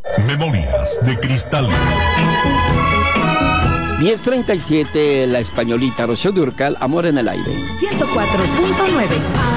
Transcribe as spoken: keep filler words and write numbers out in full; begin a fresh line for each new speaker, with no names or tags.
Memorias de Cristal.
diez treinta y siete, La Españolita, Rocío Dúrcal, Amor en el Aire.
ciento cuatro punto nueve.